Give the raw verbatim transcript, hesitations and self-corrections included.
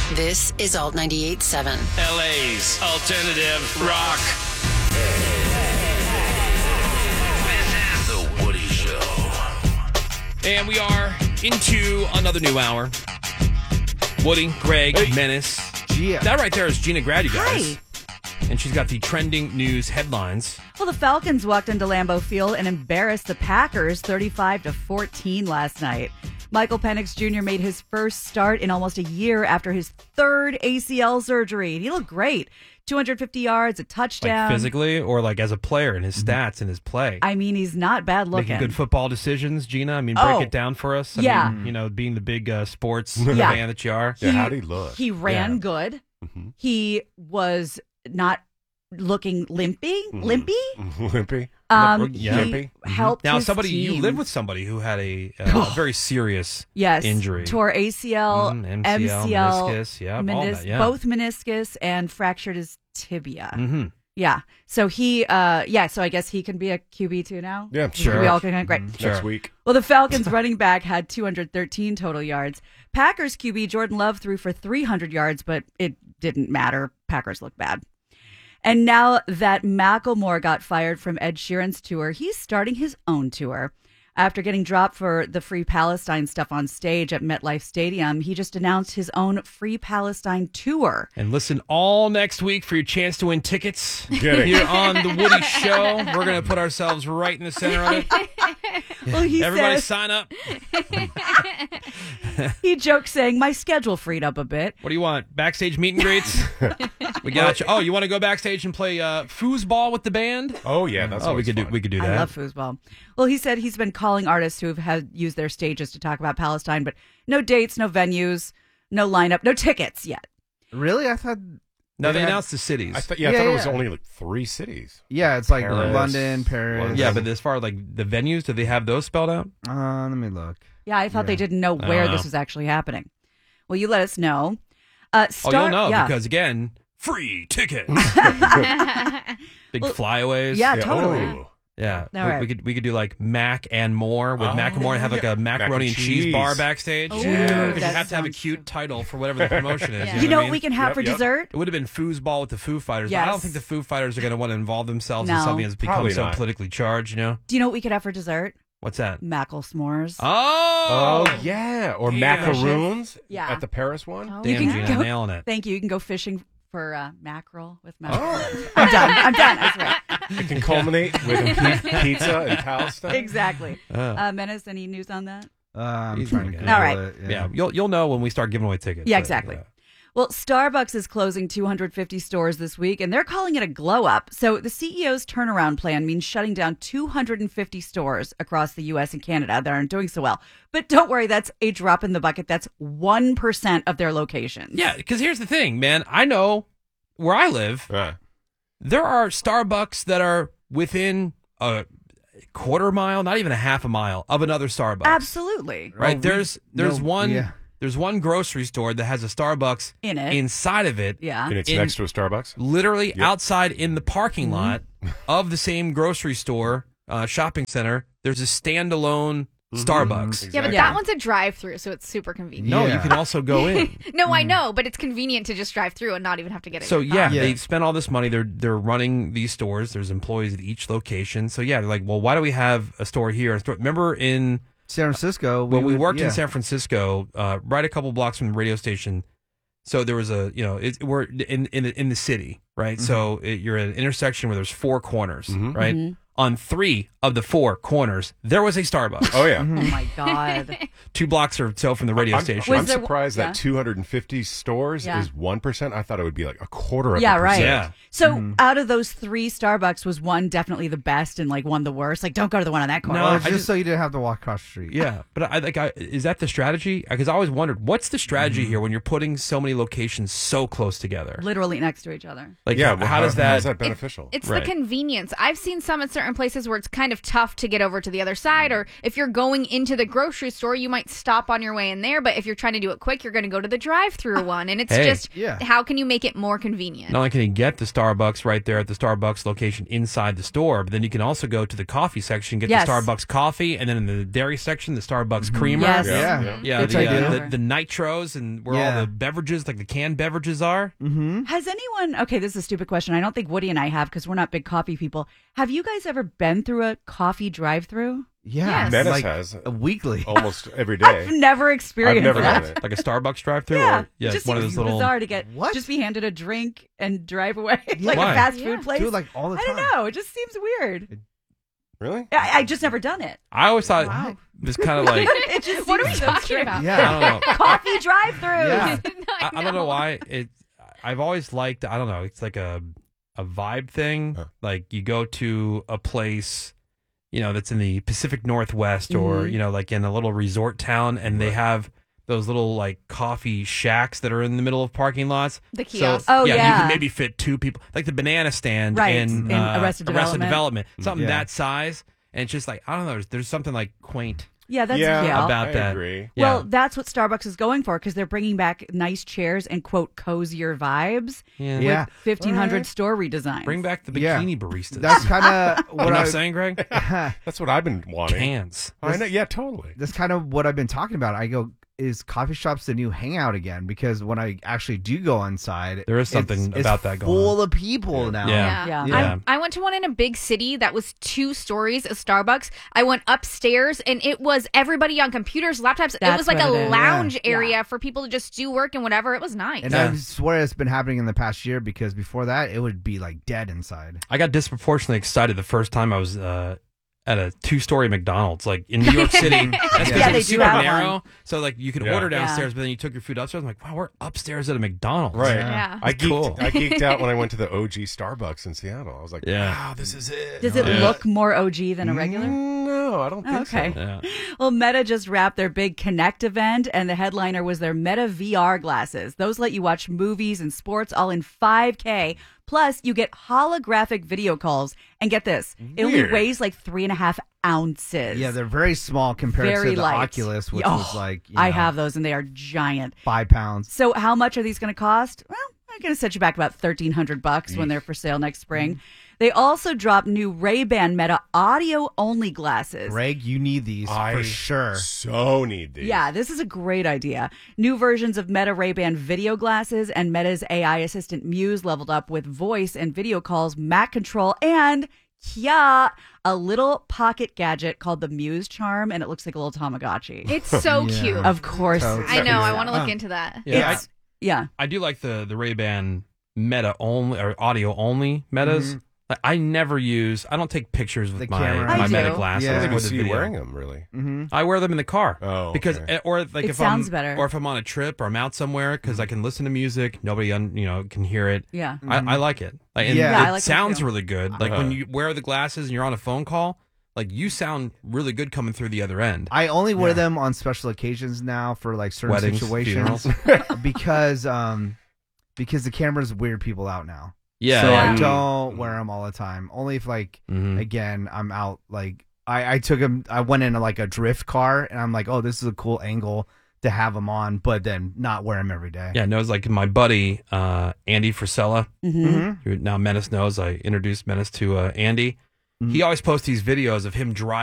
This is Alt ninety-eight point seven. L A's alternative rock. This is The Woody Show. And we are into another new hour. Woody, Greg, hey. Menace. Yeah. That right there is Gina Grad, you guys. Hi. And she's got the trending news headlines. Well, the Falcons walked into Lambeau Field and embarrassed the Packers thirty-five to fourteen last night. Michael Penix Junior made his first start in almost a year after his third A C L surgery. He looked great. two hundred fifty yards, a touchdown. Like physically or like as a player in his stats and his play? I mean, he's not bad looking. Making good football decisions, Gina? I mean, break oh. it down for us. I yeah. mean, you know, being the big uh, sports yeah. fan that you are. Yeah, how'd he look? He ran yeah. good. Mm-hmm. He was not looking limpy. Mm-hmm. Limpy? Limpy? Um, yeah. He Limpy? helped Now, his somebody, team. you live with somebody who had a, uh, a very serious yes. injury. Tore A C L, Mm, M C L, M C L, meniscus, yeah, all menis- that, yeah. both meniscus, and fractured his tibia. Mm-hmm. Yeah. So he, uh, yeah, so I guess he can be a Q B too now? Yeah, sure. We all can, great. Mm-hmm. Sure. Next week. Well, the Falcons running back had two hundred thirteen total yards. Packers Q B Jordan Love threw for three hundred yards, but it didn't matter. Packers look bad. And now that Macklemore got fired from Ed Sheeran's tour, he's starting his own tour. After getting dropped for the Free Palestine stuff on stage at MetLife Stadium, he just announced his own Free Palestine tour. And listen all next week for your chance to win tickets Get it. here on The Woody Show. We're going to put ourselves right in the center of it. Well, he Everybody says, sign up. he joked saying, my schedule freed up a bit. What do you want? Backstage meet and greets? We got you. Oh, you want to go backstage and play uh, foosball with the band? Oh, yeah, that's Oh, we always could do fun. we could do that. I love foosball. Well, he said he's been calling artists who have had used their stages to talk about Palestine, but no dates, no venues, no lineup, no tickets yet. Really? I thought. No, they had- announced the cities. I thought, yeah, I Yeah, thought it was yeah. only like three cities. Yeah, it's like Paris, London, Paris. London. yeah, but as far as like the venues, do they have those spelled out? Uh, let me look. Yeah, I thought Yeah. they didn't know I where don't this know. was actually happening. Well, you let us know. Uh, Oh, Star- you'll know yeah. because again, free tickets. Big Well, flyaways. yeah, Yeah, totally. ooh. Yeah, All we, right. we could we could do like Mac and more with Oh, Macklemore and have like a macaroni and and cheese. cheese. bar backstage. Ooh, Yeah, because you that have to have a sounds cute so- title for whatever the promotion is. Yeah. You know what I what mean? we can have Yep, for yep. dessert? It would have been foosball with the Foo Fighters. But I don't Yes. think the Foo Fighters are going to want to involve themselves in No. something that's become Probably so not. politically charged. You know Do you know what we could have for dessert? what's that? Mackle s'mores. Oh, Oh, yeah. Or Damn. macaroons Yeah. at the Paris one. Oh, damn, You Gina, can go- nailing it. Thank you. You can go fishing for uh, mackerel with mackerel. Oh. I'm done. I'm done. I swear. It can culminate with pi- pizza in Palestine. Exactly. Uh, Uh, Menace, any news on that? Uh, I'm He's trying to pretty Google good. All right. it. yeah, you'll you'll know when we start giving away tickets. Yeah, So, exactly. yeah. Well, Starbucks is closing two hundred fifty stores this week, and they're calling it a glow up. So the C E O's turnaround plan means shutting down two hundred fifty stores across the U S and Canada that aren't doing so well. But don't worry, that's a drop in the bucket. That's one percent of their locations. Yeah, because here's the thing, man. I know where I live, Yeah. there are Starbucks that are within a quarter mile, not even a half a mile, of another Starbucks. Absolutely. Right? Oh, we- there's there's no, one yeah. there's one grocery store that has a Starbucks In it. inside of it. Yeah. And it's In- next to a Starbucks. Literally Yep. outside in the parking Mm-hmm. lot of the same grocery store, uh, shopping center, there's a standalone Starbucks. Yeah, but Yeah. that one's a drive-through, so it's super convenient. No, you Yeah. can also go in. No, I know, but it's convenient to just drive through and not even have to get it. So yeah, Yeah. they spent all this money. They're they're running these stores. There's employees at each location. So yeah, they're like, well, why do we have a store here? A store? Remember in San Francisco. when we would- worked yeah. in San Francisco, uh, right a couple blocks from the radio station. So there was a you know it, we're in in the, in the city, right? So it, you're at an intersection where there's four corners, right? Mhm. On three of the four corners, there was a Starbucks. Oh, yeah. Oh my God. Two blocks or so from the radio I'm, station. I'm Was there- surprised yeah. that two hundred fifty stores Yeah. is one percent. I thought it would be like a quarter of Yeah, a right. percent. Yeah. So out of those three, Starbucks was one definitely the best and like one the worst. Like, don't go to the one on that corner. No, Well, I it's just just- so you didn't have to walk across the street. Yeah, but I like. I, is that the strategy? Because I always wondered, what's the strategy Mm-hmm. here when you're putting so many locations so close together? Literally next to each other. Like, Yeah, how, well, how does that? How's that It- beneficial? it's Right. the convenience. I've seen some at certain certain places where it's kind of tough to get over to the other side, or if you're going into the grocery store, you might stop on your way in there, but if you're trying to do it quick, you're going to go to the drive-through one, and it's Hey. just, Yeah. how can you make it more convenient? Not only can you get the Starbucks right there at the Starbucks location inside the store, but then you can also go to the coffee section, get Yes. the Starbucks coffee, and then in the dairy section, the Starbucks creamer. Yes. Yeah. Yeah. Yeah, Which the, I uh, do. the, the nitros and where Yeah. all the beverages, like the canned beverages are. Mm-hmm. Has anyone, okay, this is a stupid question. I don't think Woody and I have because we're not big coffee people. Have you guys ever been through a coffee drive through? Yeah. Yes. Menace like has a weekly. almost every I've day. never experienced I've never that. done it. Like a Starbucks drive-through? Yeah, Or, yeah, it just one of seems those little... bizarre to get What? just be handed a drink and drive away like Why? a fast Yeah. food place. Do it like all the I time. don't know. It just seems weird. Really? I, I just never done it. I always thought Wow. this kind of like... It just What are we seems so talking strange. about? I Yeah. don't know. Coffee drive through. Yeah. I, I don't know why it. I've always liked. I don't know. It's like a a vibe thing. Huh. Like you go to a place, you know, that's in the Pacific Northwest, or Mhm. you know, like in a little resort town, and they Right. have those little like coffee shacks that are in the middle of parking lots. The So, kiosk. Oh, yeah, you yeah. can maybe fit two people, like the banana stand Right, in, in uh, Arrested Development. Development, something Yeah. that size, and it's just like I don't know. There's, there's something like quaint Yeah, that's yeah, yeah. about I that. agree. Yeah. Well, that's what Starbucks is going for because they're bringing back nice chairs and quote cozier vibes yeah. Yeah. with fifteen hundred Alright. store redesigns. Bring back the Yeah. bikini baristas. That's kind of you what know what I I'm saying, Greg? That's what I've been wanting. Cans. I know. Yeah, totally. That's kind of what I've been talking about. I go, is coffee shops the new hangout again? Because when I actually do go inside, There is something it's, about it's that going full on. of people Yeah. now. Yeah. Yeah. Yeah. I, I went to one in a big city that was two stories, a Starbucks. I went upstairs and it was everybody on computers, laptops. it That's was like what a it is. lounge Yeah. area Yeah. for people to just do work and whatever. It was nice. And Yeah. I swear it's been happening in the past year because before that it would be like dead inside. I got disproportionately excited the first time I was uh, at a two-story McDonald's, like in New York City. That's because Yeah, it they was do super have narrow, one. so like you could Yeah. order Yeah. downstairs, but then you took your food upstairs. I'm like, wow, we're upstairs at a McDonald's. Right. Yeah. I It's geeked. cool. I geeked out when I went to the O G Starbucks in Seattle. I was like, Yeah. wow, this is it. Does it Yeah. look more O G than a regular? Mm, No, I don't think Oh, okay. so. Yeah. Well, Meta just wrapped their big Connect event, and the headliner was their Meta V R glasses. Those let you watch movies and sports all in five K. Plus, you get holographic video calls. And get this, it only Weird. weighs like three and a half ounces. Yeah, they're very small compared very to the light. Oculus, which Oh, was like you I know, have those, and they are giant. five pounds. So, how much are these going to cost? Well, I'm going to set you back about thirteen hundred bucks when they're for sale next spring. Mm-hmm. They also dropped new Ray-Ban Meta audio-only glasses. Greg, you need these I for sure. so need these. Yeah, this is a great idea. New versions of Meta Ray-Ban video glasses and Meta's A I assistant Muse leveled up with voice and video calls, Mac control, and yeah, a little pocket gadget called the Muse Charm, and it looks like a little Tamagotchi. It's so Yeah. cute. Of course. So I know. I Yeah. want to look Uh, into that. Yeah, It's- yeah. I do like the the Ray-Ban Meta only or audio only Metas. Mhm. Like, I never use. I don't take pictures with The my camera. my I Meta do. glasses. Yeah. I I don't with even the see you video. wearing them, really. Mm-hmm. I wear them in the car. Oh, because okay. or like It if sounds I'm better. or if I'm on a trip or I'm out somewhere because I can listen to music, nobody un, you know can hear it. Yeah. I, I like it. Like, and Yeah. Yeah, it I like that sounds too. really good. Like Uh-huh. when you wear the glasses and you're on a phone call, like you sound really good coming through the other end. I only wear Yeah. them on special occasions now for like certain Weddings, situations because um because the cameras weird people out now. Yeah. so yeah. I don't wear them all the time. Only if like Mhm. again I'm out like I I took him. I went in like a drift car and I'm like, oh, this is a cool angle to have them on, but then not wear them every day. Yeah, no, it's like my buddy uh, Andy Frisella, Mm-hmm. Mm-hmm. who now Menace knows. I introduced Menace to uh, Andy. He always posts these videos of him driving.